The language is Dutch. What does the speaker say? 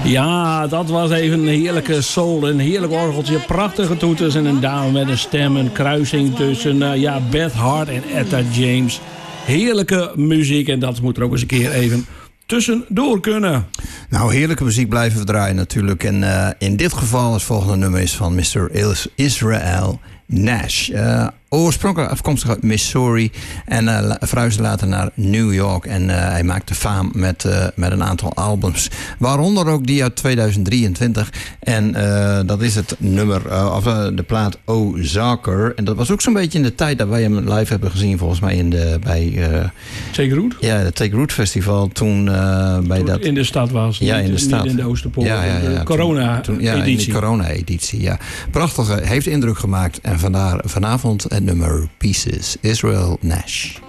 Ja, dat was even een heerlijke soul, een heerlijk orgeltje, prachtige toeters en een dame met een stem, een kruising tussen Beth Hart en Etta James. Heerlijke muziek en dat moet er ook eens een keer even tussendoor kunnen. Nou, heerlijke muziek blijven we draaien natuurlijk. En in dit geval het volgende nummer is van Mr. Israel Nash. Oorspronkelijk afkomstig uit Missouri en verhuisde later naar New York. En hij maakte faam met een aantal albums. Waaronder ook die uit 2023. En dat is het nummer, de plaat Ozarker. En dat was ook zo'n beetje in de tijd dat wij hem live hebben gezien, volgens mij bij Take Root? Ja, het Take Root Festival. Toen bij dat in de stad was. Ja, in de stad. Niet in de Oosterpoort. Ja. De corona-editie. Ja, in die corona-editie, ja. Prachtige, heeft indruk gemaakt. En vandaar vanavond het nummer Pieces, Israel Nash.